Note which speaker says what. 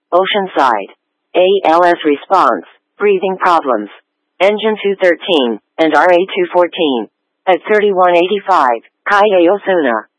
Speaker 1: Oceanside. ALS response, breathing problems. Engine 213, and RA 214. At 3185, Calle Osuna.